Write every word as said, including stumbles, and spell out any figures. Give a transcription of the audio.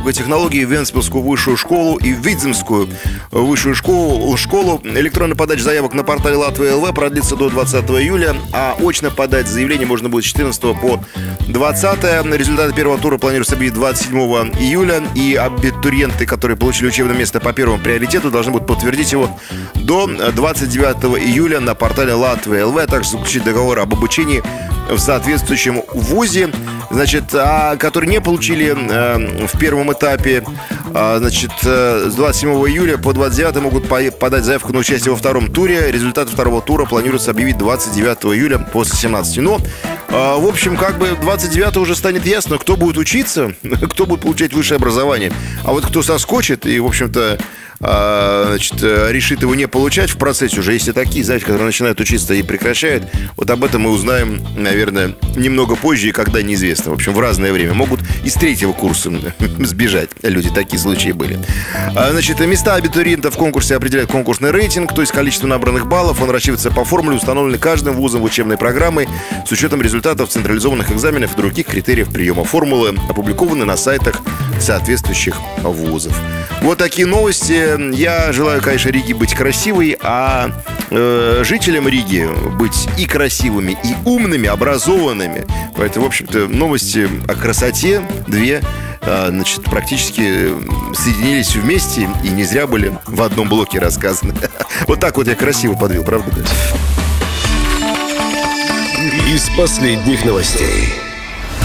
наук и технологий, Вентспилскую высшую школу и Видземскую высшую школу. школу. Электронная подача заявок на портале Латвия ЛВ продлится до двадцатого июля, а очно подать заявление можно будет с четырнадцатого по двадцатое. Результаты первого тура планируется объявить двадцать седьмого июля, и абитуриенты, которые получили учебное место по первому приоритету, должны будут подтвердить его до двадцать девятого июля на портале Латвия ЛВ, а также заключить договор об обучении в соответствующем вузе, значит, а, которые не получили э, в первом этапе, а, значит, э, с двадцать седьмого июля по двадцать девятое могут по- подать заявку на участие во втором туре. Результаты второго тура планируется объявить двадцать девятого июля после семнадцати. Но, э, в общем, как бы двадцать девятого уже станет ясно, кто будет учиться, кто будет получать высшее образование. А вот кто соскочит и, в общем-то, значит, решит его не получать в процессе, уже есть и такие, знаете, которые начинают учиться и прекращают. Вот об этом мы узнаем, наверное, немного позже и когда неизвестно. В общем, в разное время. Могут из третьего курса сбежать люди, такие случаи были. Значит, места абитуриентов в конкурсе определяет конкурсный рейтинг, то есть количество набранных баллов. Он рассчитывается по формуле, установленной каждым вузом в учебной программе с учетом результатов централизованных экзаменов и других критериев приема формулы, опубликованы на сайтах соответствующих вузов. Вот такие новости. Я желаю, конечно, Риге быть красивой, а э, жителям Риги быть и красивыми, и умными, образованными. Поэтому, в общем-то, новости о красоте две, э, значит, практически соединились вместе и не зря были в одном блоке рассказаны. Вот так вот я красиво подвел, правда? Из последних новостей.